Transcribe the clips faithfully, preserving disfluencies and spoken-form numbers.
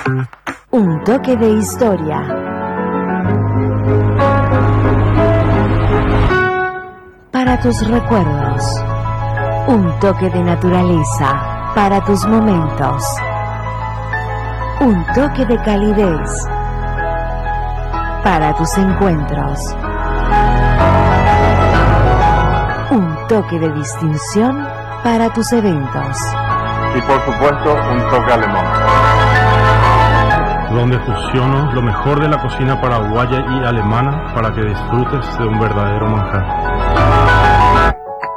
Un toque de historia. Para tus recuerdos. Un toque de naturaleza para tus momentos. Un toque de calidez para tus encuentros. Un toque de distinción para tus eventos. Y por supuesto, un toque alemán, donde fusiono lo mejor de la cocina paraguaya y alemana para que disfrutes de un verdadero manjar.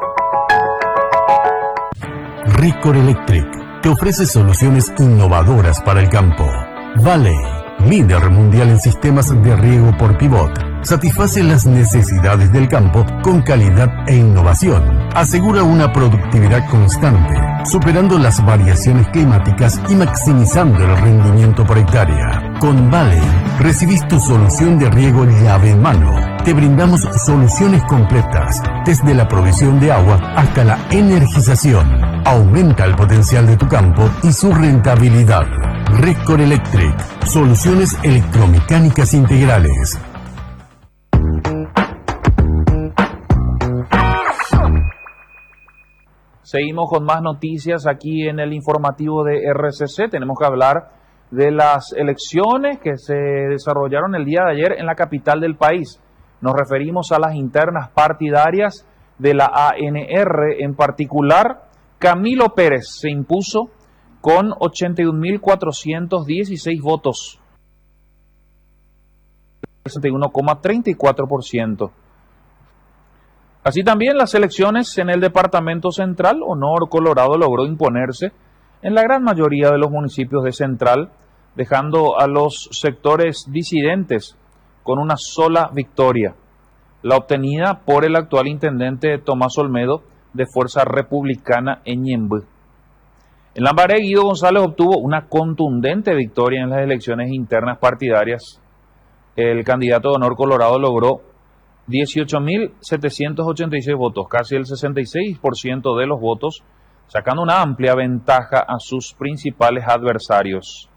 Ricor Electric te ofrece soluciones innovadoras para el campo. Valley, líder mundial en sistemas de riego por pivot, satisface las necesidades del campo con calidad e innovación. Asegura una productividad constante, superando las variaciones climáticas y maximizando el rendimiento por hectárea. Con Valley, recibís tu solución de riego llave en mano. Te brindamos soluciones completas, desde la provisión de agua hasta la energización. Aumenta el potencial de tu campo y su rentabilidad. Ricor Electric, soluciones electromecánicas integrales. Seguimos con más noticias aquí en el informativo de R C C. Tenemos que hablar de las elecciones que se desarrollaron el día de ayer en la capital del país. Nos referimos a las internas partidarias de la A N R. En particular, Camilo Pérez se impuso con ochenta y un mil cuatrocientos dieciséis votos, sesenta y uno coma treinta y cuatro por ciento. Así también las elecciones en el departamento central, Honor Colorado logró imponerse en la gran mayoría de los municipios de Central, dejando a los sectores disidentes con una sola victoria, la obtenida por el actual intendente Tomás Olmedo de Fuerza Republicana en Ñemby. En Lambaré, Guido González obtuvo una contundente victoria en las elecciones internas partidarias. El candidato de Honor Colorado logró dieciocho mil setecientos ochenta y seis votos, casi el sesenta y seis por ciento de los votos, sacando una amplia ventaja a sus principales adversarios.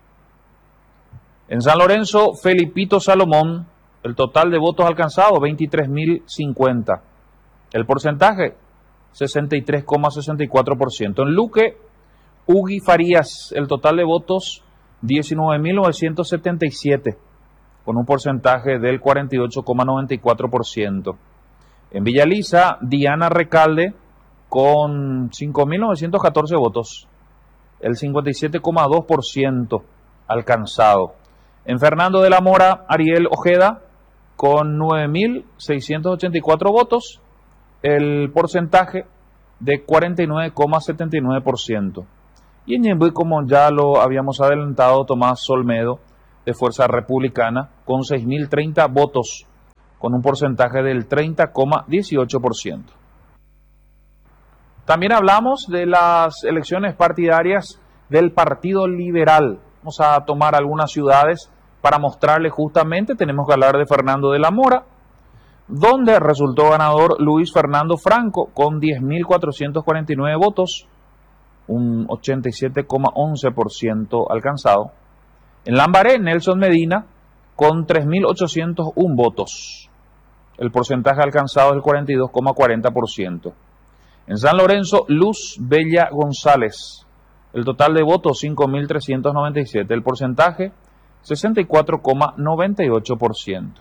En San Lorenzo, Felipito Salomón, el total de votos alcanzado, veintitrés mil cincuenta. El porcentaje, sesenta y tres coma sesenta y cuatro por ciento. En Luque, Ugui Farías, el total de votos, diecinueve mil novecientos setenta y siete. Con un porcentaje del cuarenta y ocho coma noventa y cuatro por ciento. En Villa Lisa, Diana Recalde, con cinco mil novecientos catorce votos, el cincuenta y siete coma dos por ciento alcanzado. En Fernando de la Mora, Ariel Ojeda, con nueve mil seiscientos ochenta y cuatro votos, el porcentaje de cuarenta y nueve coma setenta y nueve por ciento. Y en Ñemby, como ya lo habíamos adelantado, Tomás Olmedo, de Fuerza Republicana, con seis mil treinta votos, con un porcentaje del treinta coma dieciocho por ciento. También hablamos de las elecciones partidarias del Partido Liberal. Vamos a tomar algunas ciudades para mostrarles justamente. Tenemos que hablar de Fernando de la Mora, donde resultó ganador Luis Fernando Franco, con diez mil cuatrocientos cuarenta y nueve votos, un ochenta y siete coma once por ciento alcanzado. En Lambaré, Nelson Medina, con tres mil ochocientos uno votos. El porcentaje alcanzado es el cuarenta y dos coma cuarenta por ciento. En San Lorenzo, Luz Bella González. El total de votos, cinco mil trescientos noventa y siete. El porcentaje, sesenta y cuatro coma noventa y ocho por ciento.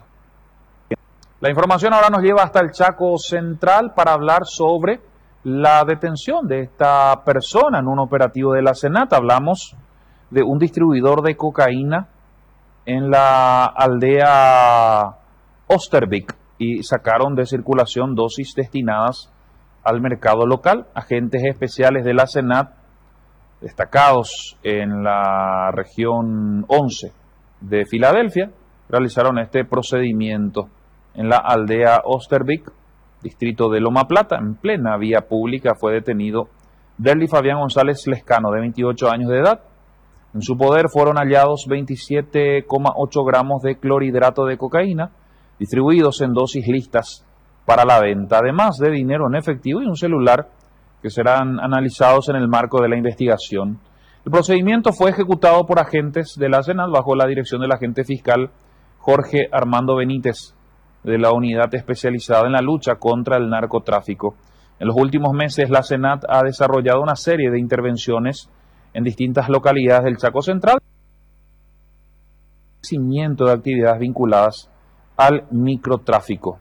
La información ahora nos lleva hasta el Chaco Central para hablar sobre la detención de esta persona en un operativo de la SENAT. Hablamos de un distribuidor de cocaína en la aldea Ostervik y sacaron de circulación dosis destinadas al mercado local. Agentes especiales de la SENAT, destacados en la región once de Filadelfia, realizaron este procedimiento en la aldea Ostervik, distrito de Loma Plata. En plena vía pública fue detenido Derly Fabián González Lescano, de veintiocho años de edad. En su poder fueron hallados veintisiete coma ocho gramos de clorhidrato de cocaína, distribuidos en dosis listas para la venta, además de dinero en efectivo y un celular que serán analizados en el marco de la investigación. El procedimiento fue ejecutado por agentes de la Senat bajo la dirección del agente fiscal Jorge Armando Benítez, de la unidad especializada en la lucha contra el narcotráfico. En los últimos meses, la Senat ha desarrollado una serie de intervenciones en distintas localidades del Chaco Central, crecimiento de actividades vinculadas al microtráfico.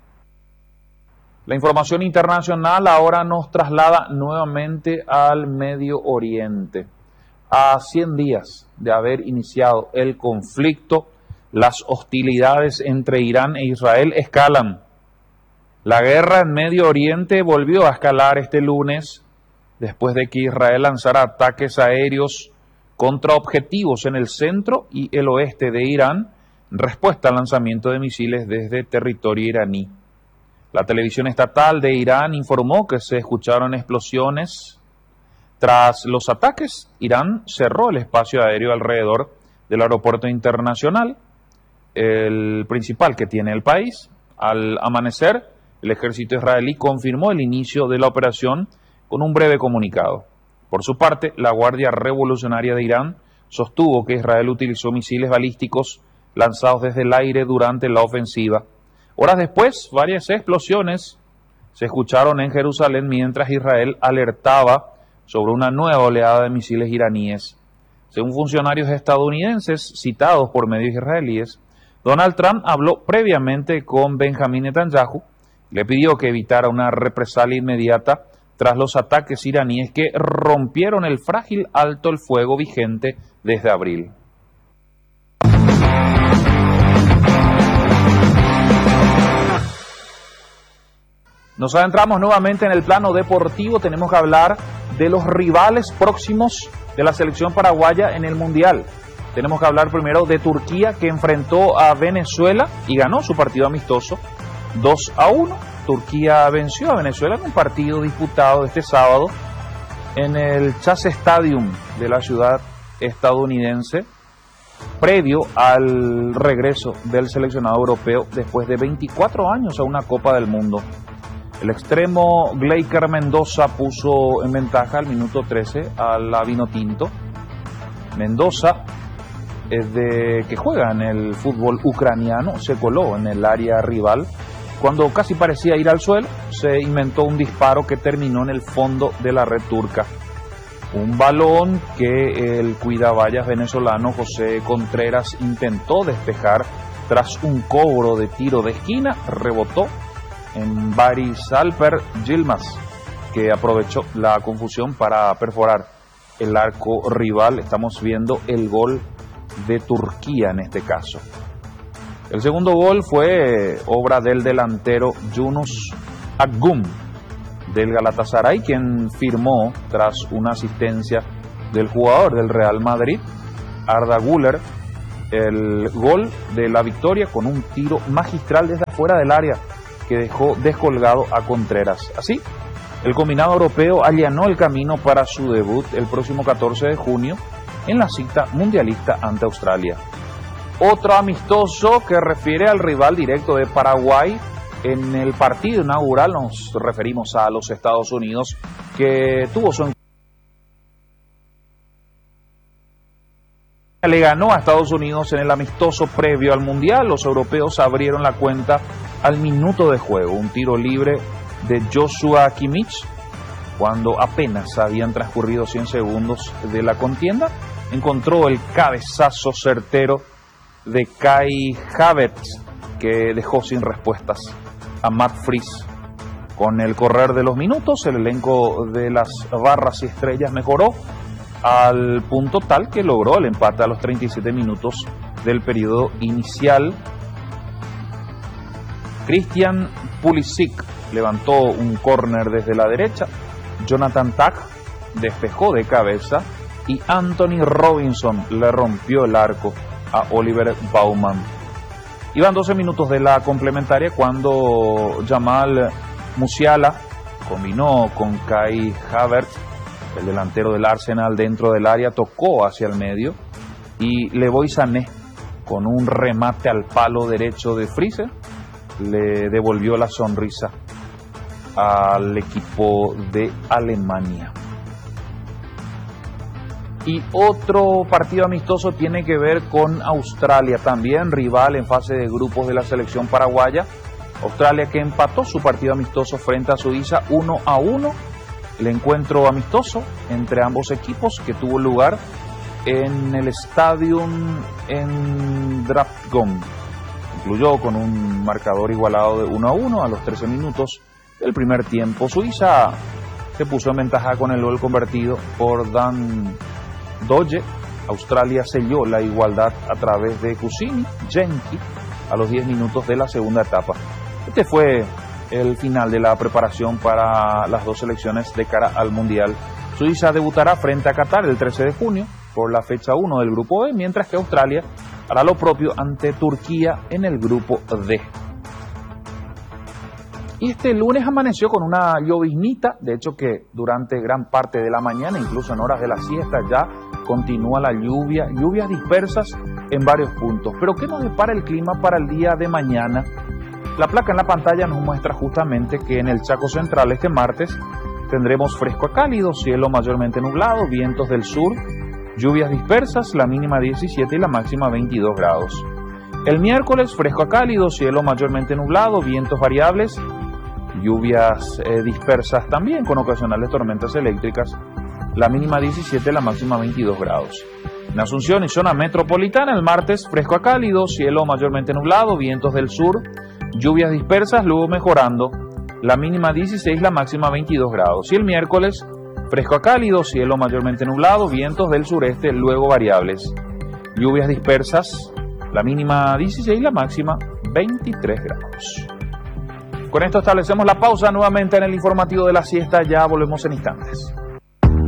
La información internacional ahora nos traslada nuevamente al Medio Oriente. A cien días de haber iniciado el conflicto, las hostilidades entre Irán e Israel escalan. La guerra en Medio Oriente volvió a escalar este lunes después de que Israel lanzara ataques aéreos contra objetivos en el centro y el oeste de Irán en respuesta al lanzamiento de misiles desde territorio iraní. La televisión estatal de Irán informó que se escucharon explosiones. Tras los ataques, Irán cerró el espacio aéreo alrededor del aeropuerto internacional, el principal que tiene el país. Al amanecer, el ejército israelí confirmó el inicio de la operación con un breve comunicado. Por su parte, la Guardia Revolucionaria de Irán sostuvo que Israel utilizó misiles balísticos lanzados desde el aire durante la ofensiva. Horas después, varias explosiones se escucharon en Jerusalén mientras Israel alertaba sobre una nueva oleada de misiles iraníes. Según funcionarios estadounidenses citados por medios israelíes, Donald Trump habló previamente con Benjamin Netanyahu y le pidió que evitara una represalia inmediata tras los ataques iraníes que rompieron el frágil alto el fuego vigente desde abril. Nos adentramos nuevamente en el plano deportivo. Tenemos que hablar de los rivales próximos de la selección paraguaya en el Mundial. Tenemos que hablar primero de Turquía, que enfrentó a Venezuela y ganó su partido amistoso dos a uno. Turquía venció a Venezuela en un partido disputado este sábado en el Chase Stadium de la ciudad estadounidense, previo al regreso del seleccionado europeo después de veinticuatro años a una Copa del Mundo. El extremo Gleiker Mendoza puso en ventaja al minuto trece a la Vinotinto. Mendoza, es de que juega en el fútbol ucraniano, se coló en el área rival. Cuando casi parecía ir al suelo, se inventó un disparo que terminó en el fondo de la red turca. Un balón que el cuidavallas venezolano José Contreras intentó despejar tras un cobro de tiro de esquina, rebotó en Baris Alper Yilmaz, que aprovechó la confusión para perforar el arco rival. Estamos viendo el gol de Turquía en este caso. El segundo gol fue obra del delantero Yunus Akgün del Galatasaray, quien firmó tras una asistencia del jugador del Real Madrid, Arda Güler, el gol de la victoria con un tiro magistral desde afuera del área que dejó descolgado a Contreras. Así, el combinado europeo allanó el camino para su debut el próximo catorce de junio en la cita mundialista ante Australia. Otro amistoso que refiere al rival directo de Paraguay en el partido inaugural, nos referimos a los Estados Unidos, que tuvo su encuentro. Le ganó a Estados Unidos en el amistoso previo al Mundial. Los europeos abrieron la cuenta al minuto de juego. Un tiro libre de Joshua Kimmich, cuando apenas habían transcurrido cien segundos de la contienda, encontró el cabezazo certero de Kai Havertz, que dejó sin respuestas a Matt Fries. Con el correr de los minutos, el elenco de las barras y estrellas mejoró al punto tal que logró el empate a los treinta y siete minutos del periodo inicial. Christian Pulisic levantó un córner desde la derecha, Jonathan Tah despejó de cabeza y Anthony Robinson le rompió el arco a Oliver Baumann. Iban doce minutos de la complementaria cuando Jamal Musiala combinó con Kai Havertz, el delantero del Arsenal, dentro del área, tocó hacia el medio y Leroy Sané, con un remate al palo derecho de Fries, le devolvió la sonrisa al equipo de Alemania. Y otro partido amistoso tiene que ver con Australia, también rival en fase de grupos de la selección paraguaya. Australia que empató su partido amistoso frente a Suiza uno a uno. El encuentro amistoso entre ambos equipos que tuvo lugar en el Stadium en Draftgong. Concluyó con un marcador igualado de uno a uno a los trece minutos del primer tiempo. Suiza se puso en ventaja con el gol convertido por Dan Doge. Australia selló la igualdad a través de Kusini Genki a los diez minutos de la segunda etapa. Este fue el final de la preparación para las dos selecciones de cara al Mundial. Suiza debutará frente a Qatar el trece de junio por la fecha uno del Grupo B, mientras que Australia hará lo propio ante Turquía en el Grupo D. Y este lunes amaneció con una lloviznita, de hecho que durante gran parte de la mañana, incluso en horas de la siesta, ya continúa la lluvia, lluvias dispersas en varios puntos. Pero ¿qué nos depara el clima para el día de mañana? La placa en la pantalla nos muestra justamente que en el Chaco Central este martes tendremos fresco a cálido, cielo mayormente nublado, vientos del sur, lluvias dispersas, la mínima diecisiete y la máxima veintidós grados. El miércoles fresco a cálido, cielo mayormente nublado, vientos variables, lluvias eh, dispersas también con ocasionales tormentas eléctricas, la mínima diecisiete, la máxima veintidós grados. En Asunción y zona metropolitana el martes fresco a cálido, cielo mayormente nublado, vientos del sur, lluvias dispersas, luego mejorando, la mínima dieciséis, la máxima veintidós grados. Y el miércoles fresco a cálido, cielo mayormente nublado, vientos del sureste, luego variables, lluvias dispersas, la mínima dieciséis, la máxima veintitrés grados. Con esto establecemos la pausa nuevamente en el informativo de la siesta, ya volvemos en instantes.